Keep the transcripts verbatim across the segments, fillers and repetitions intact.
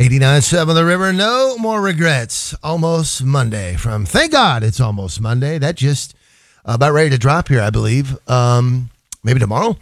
eighty-nine point seven The River, no more regrets. Almost Monday from Thank God It's Almost Monday. That just about ready to drop here, I believe. Um, maybe tomorrow.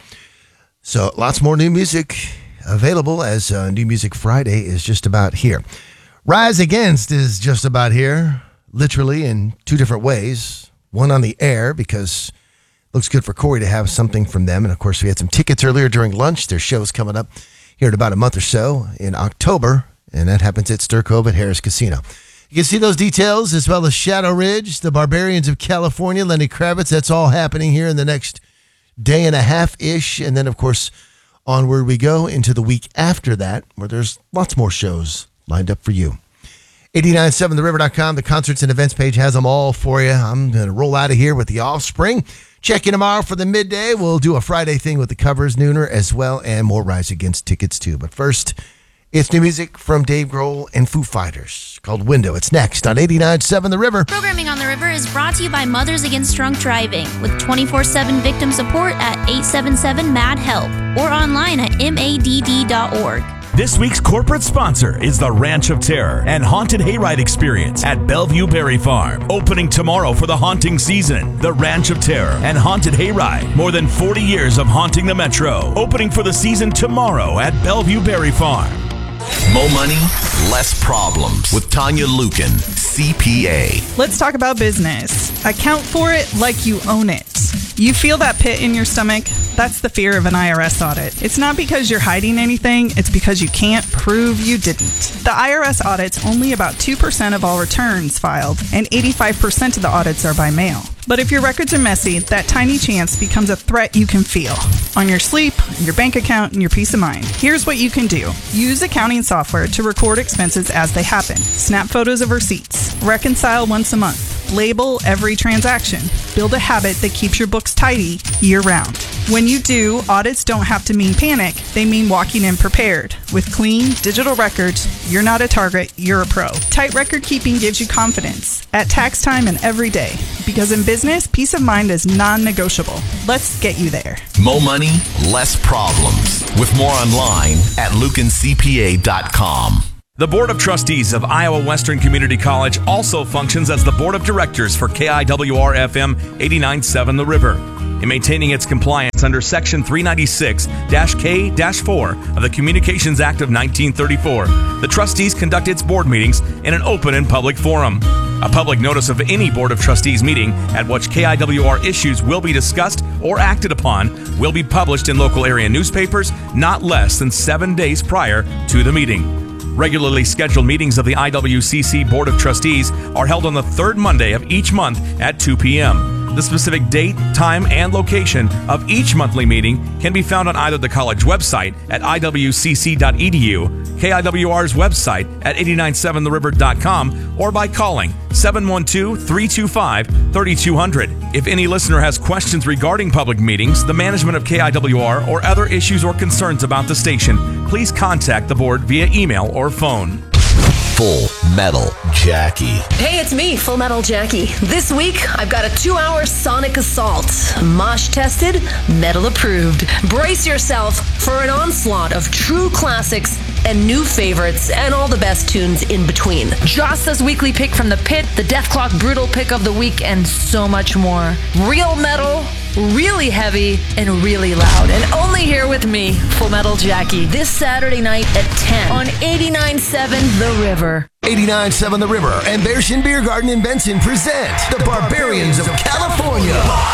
So lots more new music available as uh, New Music Friday is just about here. Rise Against is just about here, literally in two different ways. One on the air because it looks good for Corey to have something from them. And of course, we had some tickets earlier during lunch. Their show's coming up here in about a month or so in October. And that happens at Stir Cove at Harris Casino. You can see those details as well as Shadow Ridge, the Barbarians of California, Lenny Kravitz. That's all happening here in the next day and a half-ish. And then, of course, onward we go into the week after that, where there's lots more shows lined up for you. eighty-nine point seven the river dot com, the concerts and events page has them all for you. I'm going to roll out of here with The Offspring. Check in tomorrow for the midday. We'll do a Friday thing with the covers, nooner, as well, and more Rise Against tickets, too. But first, it's new music from Dave Grohl and Foo Fighters called Window. It's next on eighty-nine point seven The River. Programming on The River is brought to you by Mothers Against Drunk Driving with twenty-four seven victim support at eight seven seven M A D HELP or online at M A D D dot org. This week's corporate sponsor is the Ranch of Terror and Haunted Hayride Experience at Bellevue Berry Farm. Opening tomorrow for the haunting season. The Ranch of Terror and Haunted Hayride. More than forty years of haunting the Metro. Opening for the season tomorrow at Bellevue Berry Farm. More money, less problems with Tanya Lukin, C P A. Let's talk about business. Account for it like you own it. You feel that pit in your stomach? That's the fear of an I R S audit. It's not because you're hiding anything, it's because you can't prove you didn't. The I R S audit's only about two percent of all returns filed, and eighty-five percent of the audits are by mail. But if your records are messy, that tiny chance becomes a threat you can feel. On your sleep, your bank account, and your peace of mind. Here's what you can do. Use accounting software to record expenses as they happen. Snap photos of receipts. Reconcile once a month. Label every transaction. Build a habit that keeps your books tidy year-round. When you do, audits don't have to mean panic. They mean walking in prepared. With clean, digital records, you're not a target, you're a pro. Tight record keeping gives you confidence at tax time and every day. Because in business, peace of mind is non-negotiable. Let's get you there. More money, less problems. With more online at lukin c p a dot com. The Board of Trustees of Iowa Western Community College also functions as the Board of Directors for K I W R F M eighty-nine point seven The River. In maintaining its compliance under Section three ninety-six K four of the Communications Act of nineteen thirty-four, the trustees conduct its board meetings in an open and public forum. A public notice of any Board of Trustees meeting at which K I W R issues will be discussed or acted upon will be published in local area newspapers not less than seven days prior to the meeting. Regularly scheduled meetings of the I W C C Board of Trustees are held on the third Monday of each month at two p.m. The specific date, time, and location of each monthly meeting can be found on either the college website at i w c c dot e d u, K I W R's website at eighty-nine point seven the river dot com, or by calling seven one two, three two five, three two zero zero. If any listener has questions regarding public meetings, the management of K I W R, or other issues or concerns about the station, please contact the board via email or phone. Full Metal Jackie. Hey, it's me, Full Metal Jackie. This week, I've got a two-hour sonic assault. Mosh tested, metal approved. Brace yourself for an onslaught of true classics and new favorites and all the best tunes in between. Joss's weekly pick from the pit, the Death Clock Brutal pick of the week, and so much more. Real metal, really heavy, and really loud. And only here with me, Full Metal Jackie, this Saturday night at ten on eighty-nine point seven The River. eighty-nine point seven The River and Bearshin Beer Garden in Benson present the Barbarians of California.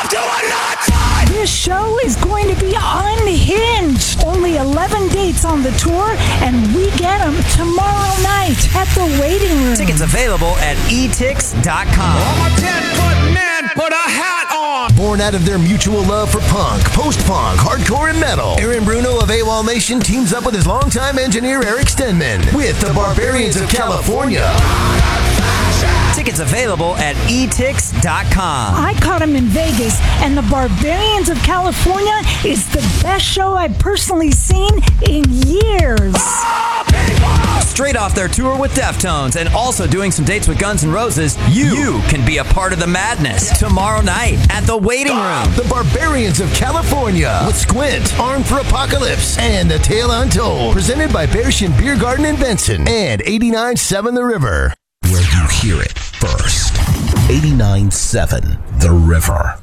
This show is going to be unhinged. Only eleven dates on the tour, and we get them tomorrow night at the waiting room. Tickets available at e tix dot com. I'm a ten-foot man, put a hat on. Born out of their mutual love for punk, post-punk, hardcore, and metal, Aaron Bruno of AWOL Nation teams up with his longtime engineer Eric Stenman with the Barbarians of California. Tickets available at e tix dot com. I caught him in Vegas, and the Barbarians of California is the best show I've personally seen in years. Straight off their tour with Deftones and also doing some dates with Guns N' Roses, you, you can be a part of the madness tomorrow night at the Waiting Room. The Barbarians of California with Squint, Armed for Apocalypse, and The Tale Untold. Presented by Bearshin Beer Garden in Benson and eighty-nine point seven The River. Where you hear it first. eighty-nine point seven The River.